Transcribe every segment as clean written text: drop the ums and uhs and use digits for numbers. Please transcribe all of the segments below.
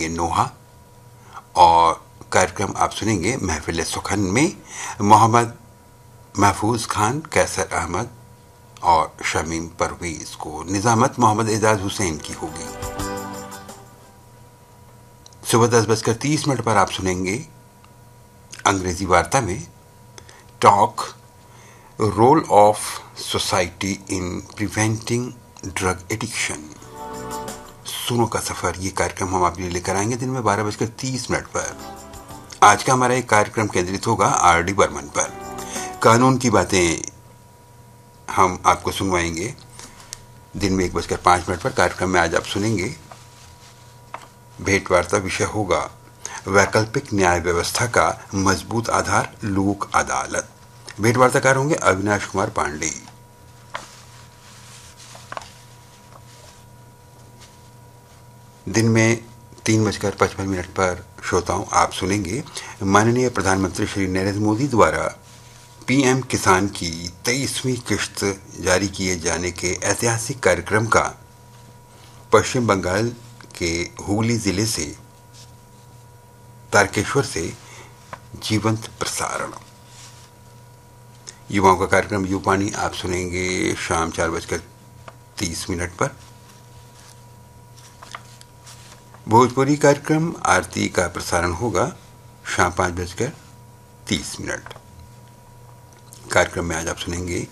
सुनेंगे नोहा, और कार्यक्रम आप सुनेंगे महफिल सुखन में मोहम्मद महफूज खान, कैसर अहमद और शमीम परवेज को निजामत मोहम्मद एजाज हुसैन की होगी। सुबह 10:30 पर आप सुनेंगे अंग्रेजी वार्ता में talk, role of society in preventing drug addiction. सुनो का सफर, ये कार्यक्रम हम आपके लिए लेकर आएंगे दिन में 12:30 पर। आज का हमारा एक कार्यक्रम केंद्रित होगा आर.डी. बर्मन पर। कानून की बातें हम आपको सुनवाएंगे दिन में 1:05 पर। कार्यक्रम में आज आप सुनेंगे भेंट वार्ता। विषय होगा वैकल्पिक न्याय व्यवस्था का मजबूत आधार, लोक अदालत। भेंट वार्ताकार होंगे अविनाश कुमार पांडे। दिन में 3:55 पर श्रोताओं आप सुनेंगे माननीय प्रधानमंत्री श्री नरेंद्र मोदी द्वारा पीएम किसान की 23वीं किश्त जारी किए जाने के ऐतिहासिक कार्यक्रम का पश्चिम बंगाल के हुगली जिले से तारकेश्वर से जीवंत प्रसारण। युवाओं का कार्यक्रम युवानी आप सुनेंगे शाम 4:30 पर। भोजपुरी कार्यक्रम आरती का प्रसारण होगा शाम 5:30। कार्यक्रम में आज आप सुनेंगे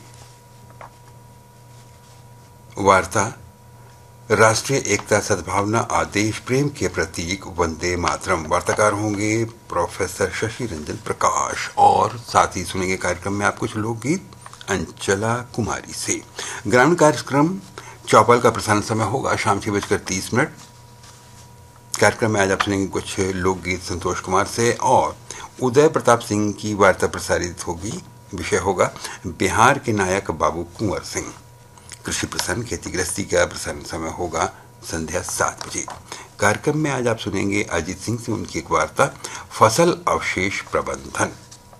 वार्ता, राष्ट्रीय एकता सद्भावना आदेश प्रेम के प्रतीक वंदे मातरम। वार्ताकार होंगे प्रोफेसर शशि रंजन प्रकाश, और साथ ही सुनेंगे कार्यक्रम में आप कुछ लोकगीत अंचला कुमारी से। ग्रामीण कार्यक्रम चौपाल का प्रसारण समय होगा शाम 6:30। कार्यक्रम में आज आप सुनेंगे कुछ लोकगीत संतोष कुमार से, और उदय प्रताप सिंह की वार्ता प्रसारित होगी। विषय होगा बिहार के नायक बाबू कुंवर सिंह। कृषि प्रसारण खेती गृहस्थी का प्रसारण समय होगा संध्या 7 बजे। कार्यक्रम में आज आप सुनेंगे अजीत सिंह से उनकी एक वार्ता फसल अवशेष प्रबंधन।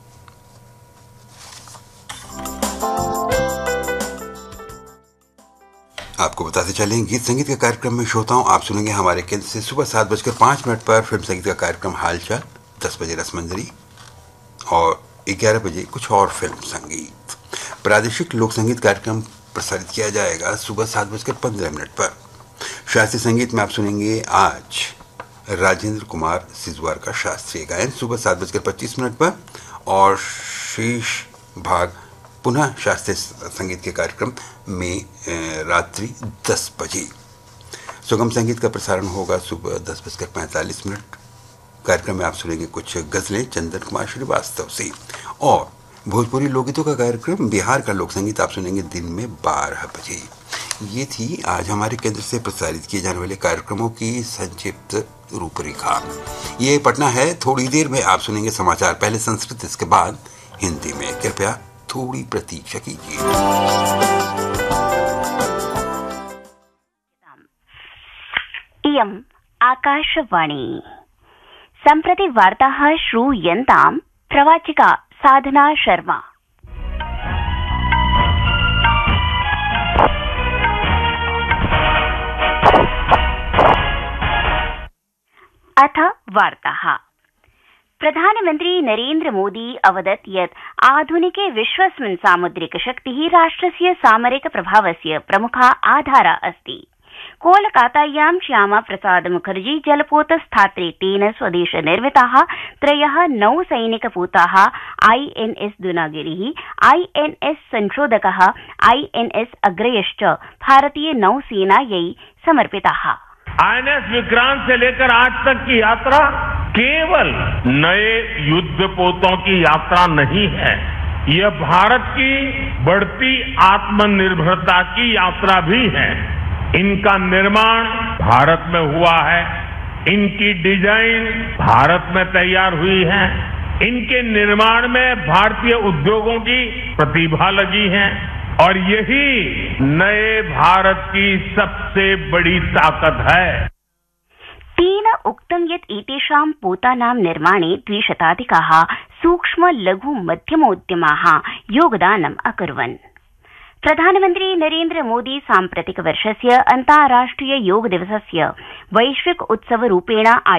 आपको बताते चलें गीत संगीत के कार्यक्रम में श्रोताओं आप सुनेंगे हमारे केंद्र से सुबह 7:05 पर फिल्म संगीत का कार्यक्रम हालचाल, 10 बजे रसमंजरी और 11 बजे कुछ और फिल्म संगीत। प्रादेशिक लोक संगीत कार्यक्रम प्रसारित किया जाएगा सुबह 7:15 पर। शास्त्रीय संगीत में आप सुनेंगे आज राजेंद्र कुमार सिजवार का शास्त्रीय गायन सुबह 7:25 पर, और शेष भाग पुनः शास्त्रीय संगीत के कार्यक्रम में रात्रि 10 बजे। सुगम संगीत का प्रसारण होगा सुबह 10:45। कार्यक्रम में आप सुनेंगे कुछ गजलें चंदन कुमार श्रीवास्तव से, और भोजपुरी लोकगीतों का कार्यक्रम बिहार का लोक संगीत आप सुनेंगे दिन में 12 बजे। ये थी आज हमारे केंद्र से प्रसारित किए जाने वाले कार्यक्रमों की संक्षिप्त रूपरेखा। ये पटना है। थोड़ी देर में आप सुनेंगे समाचार, पहले संस्कृत इसके बाद हिंदी में। कृपया थोड़ी प्रतीक्षा कीजिए। इयम् आकाशवाणी। सम्प्रति वार्ताः श्रूयन्ताम् प्रवाचिका साधना शर्मा। अथ वार्ताः। प्रधानमन्त्री नरेन्द्र मोदी अवदत् यत् आधुनिके विश्वस्मिन् सामुद्रिक शक्तिः राष्ट्रस्य सामरिक प्रभावस्य प्रमुखा आधारा अस्ति। कोलकातायां श्यामा प्रसाद मुखर्जी जलपोतस्थात्रेतेन स्वदेश निर्मिताः 3 नौसैनिकपोताः INS दुनागिरिः, INS संशोधकः, INS अग्रयश्च भारतीय नौसेनायै समर्पिताः। INS विक्रांत से लेकर आज तक की यात्रा केवल नए युद्धपोतों की यात्रा नहीं है, यह भारत की बढ़ती आत्मनिर्भरता की यात्रा भी है। इनका निर्माण भारत में हुआ है, इनकी डिजाइन भारत में तैयार हुई है, इनके निर्माण में भारतीय उद्योगों की प्रतिभा लगी है, और यही नए भारत की सबसे बड़ी ताकत है। तेन उक्तं यत् एतेषां पोतानां निर्माणे 200 सूक्ष्म लघु मध्यमोद्यमाः योगदानम् अकुर्वन्। प्रधानमन्त्री नरेन्द्र मोदी साम्प्रतिक वर्षस्य अन्ताराष्ट्रिय योग दिवसस्य वैश्विक उत्सव रूपेण